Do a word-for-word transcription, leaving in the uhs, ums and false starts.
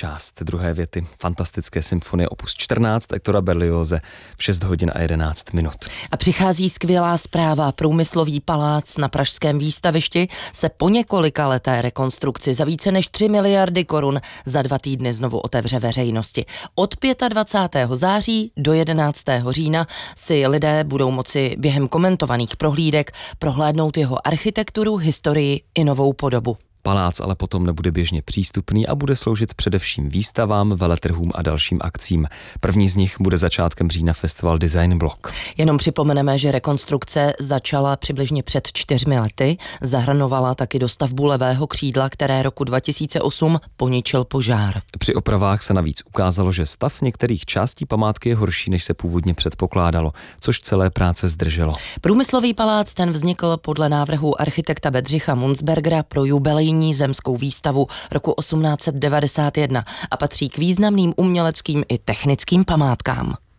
část druhé věty fantastické symfonie opus čtrnáct Hectora Berlioze v šest hodin a jedenáct minut. A přichází skvělá zpráva. Průmyslový palác na pražském výstavišti se po několika leté rekonstrukci za více než tři miliardy korun za dva týdny znovu otevře veřejnosti. Od dvacátého pátého září do jedenáctého října si lidé budou moci během komentovaných prohlídek prohlédnout jeho architekturu, historii i novou podobu. Palác ale potom nebude běžně přístupný a bude sloužit především výstavám, veletrhům a dalším akcím. První z nich bude začátkem října festival Design Block. Jenom připomeneme, že rekonstrukce začala přibližně před čtyřmi lety, zahrnovala taky dostavbu levého křídla, které roku dva tisíce osm poničil požár. Při opravách se navíc ukázalo, že stav některých částí památky je horší, než se původně předpokládalo, což celé práce zdrželo. Průmyslový palác ten vznikl podle návrhu architekta Bedřicha Munzbergera pro jubilejní zemskou výstavu roku osmnáct set devadesát jedna a patří k významným uměleckým i technickým památkám.